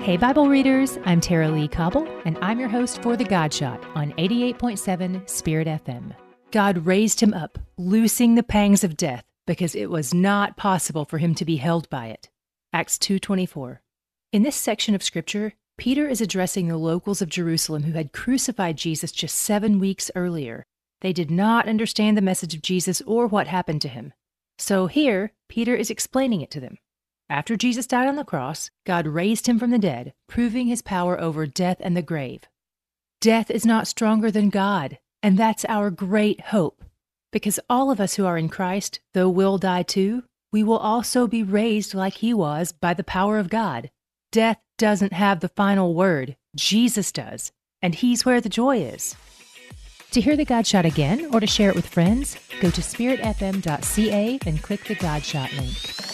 Hey Bible readers, I'm Tara Lee Cobble, and I'm your host for The God Shot on 88.7 Spirit FM. God raised him up, loosing the pangs of death, because it was not possible for him to be held by it. Acts 2:24. In this section of Scripture, Peter is addressing the locals of Jerusalem who had crucified Jesus just 7 weeks earlier. They did not understand the message of Jesus or what happened to him. So here, Peter is explaining it to them. After Jesus died on the cross, God raised him from the dead, proving his power over death and the grave. Death is not stronger than God, and that's our great hope. Because all of us who are in Christ, though we'll die too, we will also be raised like he was by the power of God. Death doesn't have the final word. Jesus does, and he's where the joy is. To hear the God Shot again or to share it with friends, go to spiritfm.ca and click the God Shot link.